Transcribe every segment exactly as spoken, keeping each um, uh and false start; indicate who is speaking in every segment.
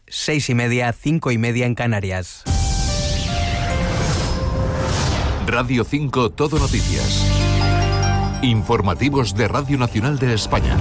Speaker 1: seis y media, cinco y media en Canarias.
Speaker 2: Radio cinco Todo Noticias. Informativos de Radio Nacional de España.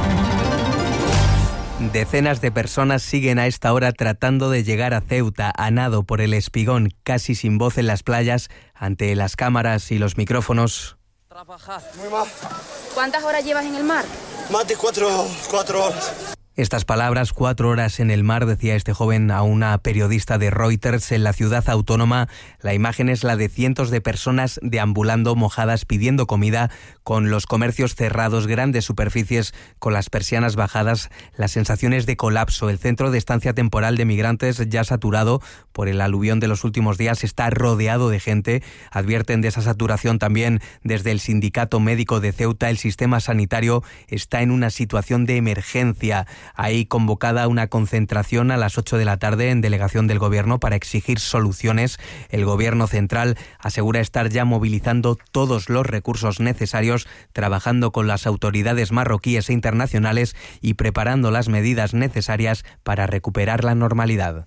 Speaker 1: Decenas de personas siguen a esta hora tratando de llegar a Ceuta, a nado por el Espigón, casi sin voz en las playas, ante las cámaras y los micrófonos.
Speaker 3: Muy mal.
Speaker 4: ¿Cuántas horas llevas en el mar?
Speaker 3: Más de cuatro, cuatro horas.
Speaker 1: Estas palabras, cuatro horas en el mar, decía este joven a una periodista de Reuters en la ciudad autónoma. La imagen es la de cientos de personas deambulando mojadas pidiendo comida, con los comercios cerrados, grandes superficies con las persianas bajadas, las sensaciones de colapso. El centro de estancia temporal de migrantes, ya saturado por el aluvión de los últimos días, está rodeado de gente. Advierten de esa saturación también desde el Sindicato Médico de Ceuta. El sistema sanitario está en una situación de emergencia. Hay convocada una concentración a las ocho de la tarde en delegación del Gobierno para exigir soluciones. El Gobierno central asegura estar ya movilizando todos los recursos necesarios, trabajando con las autoridades marroquíes e internacionales y preparando las medidas necesarias para recuperar la normalidad.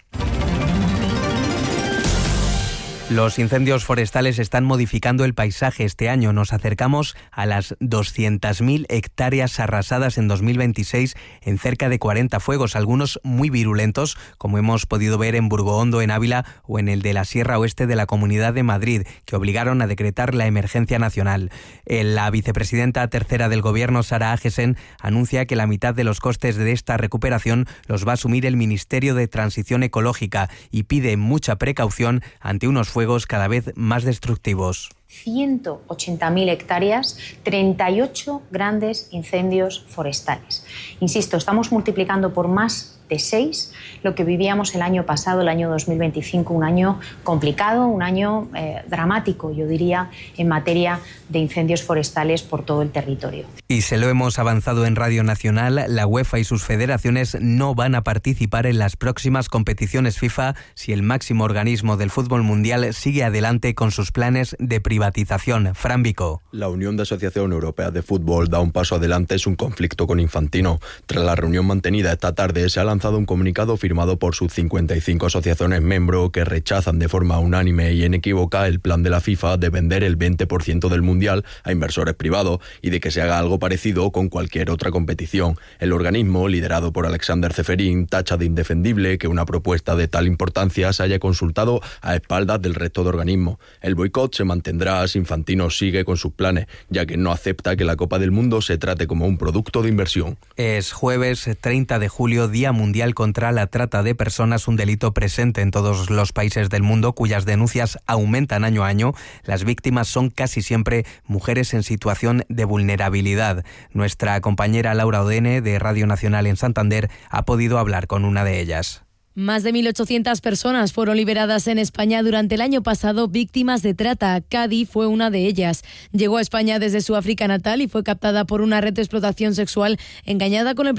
Speaker 1: Los incendios forestales están modificando el paisaje. Este año nos acercamos a las doscientas mil hectáreas arrasadas en dos mil veintiséis en cerca de cuarenta fuegos, algunos muy virulentos, como hemos podido ver en Burgohondo, en Ávila, o en el de la Sierra Oeste de la Comunidad de Madrid, que obligaron a decretar la emergencia nacional. La vicepresidenta tercera del Gobierno, Sara Agesen, anuncia que la mitad de los costes de esta recuperación los va a asumir el Ministerio de Transición Ecológica y pide mucha precaución ante unos fuegos fuegos cada vez más destructivos.
Speaker 5: ciento ochenta mil hectáreas, treinta y ocho grandes incendios forestales. Insisto, estamos multiplicando por más de seis lo que vivíamos el año pasado, el año dos mil veinticinco, un año complicado, un año eh, dramático, yo diría, en materia de incendios forestales por todo el territorio.
Speaker 1: Y se lo hemos avanzado en Radio Nacional, la UEFA y sus federaciones no van a participar en las próximas competiciones FIFA si el máximo organismo del fútbol mundial sigue adelante con sus planes de privatización. Fran Vico.
Speaker 6: La Unión de Asociación Europea de Fútbol da un paso adelante en su conflicto con Infantino. Tras la reunión mantenida esta tarde, se ha lanzado un comunicado firmado por sus cincuenta y cinco asociaciones miembros que rechazan de forma unánime y inequívoca el plan de la FIFA de vender el veinte por ciento del Mundial a inversores privados y de que se haga algo parecido con cualquier otra competición. El organismo, liderado por Alexander Ceferín, tacha de indefendible que una propuesta de tal importancia se haya consultado a espaldas del resto de organismos. El boicot se mantendrá si Infantino sigue con sus planes, ya que no acepta que la Copa del Mundo se trate como un producto de inversión.
Speaker 1: Es jueves treinta de julio, Día Mundial contra la Trata de Personas, un delito presente en todos los países del mundo cuyas denuncias aumentan año a año. Las víctimas son casi siempre mujeres en situación de vulnerabilidad. Nuestra compañera Laura Odene, de Radio Nacional en Santander, ha podido hablar con una de ellas.
Speaker 7: Más de mil ochocientas personas fueron liberadas en España durante el año pasado víctimas de trata. Cadi fue una de ellas. Llegó a España desde su África natal y fue captada por una red de explotación sexual, engañada con el